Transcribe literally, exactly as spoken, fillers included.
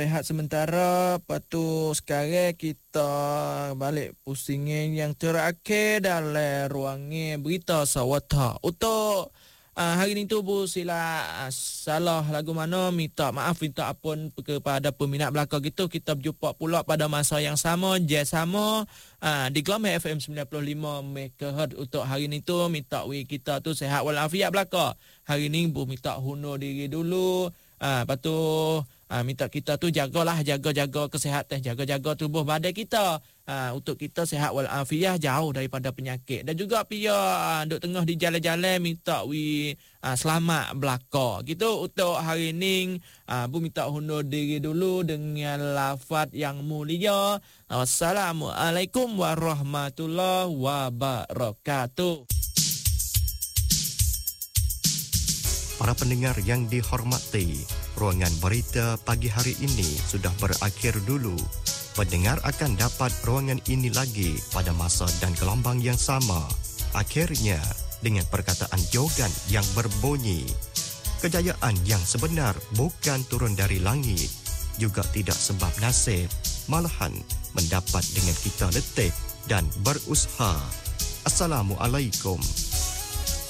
rehat sementara. Lepas tu sekarang kita balik pusingin yang terakhir dalam ruangnya berita Sawata. Untuk uh, hari ni tu Bu sila uh, salah lagu mana, minta maaf, minta ampun kepada peminat belakang gitu. Kita berjumpa pula pada masa yang sama, jam sama uh, di Glamour F M sembilan puluh lima megahertz. Untuk hari ni tu minta we kita tu sehat walafiat belaka. Hari ni Bu minta hundur diri dulu. Ah, lepas tu ah, minta kita tu jagalah, jaga-jaga kesihatan, jaga-jaga tubuh badan kita. Ah, untuk kita sihat walafiat, jauh daripada penyakit. Dan juga pia ah, duk tengah di jalan-jalan minta wi ah, selamat belaka. Gitu untuk hari ni ah, Bu minta hundur diri dulu dengan lafaz yang mulia. Wassalamualaikum warahmatullahi wabarakatuh. Para pendengar yang dihormati, ruangan berita pagi hari ini sudah berakhir dulu. Pendengar akan dapat ruangan ini lagi pada masa dan gelombang yang sama. Akhirnya, dengan perkataan jogan yang berbunyi, kejayaan yang sebenar bukan turun dari langit, juga tidak sebab nasib, malahan mendapat dengan kita letih dan berusaha. Assalamualaikum.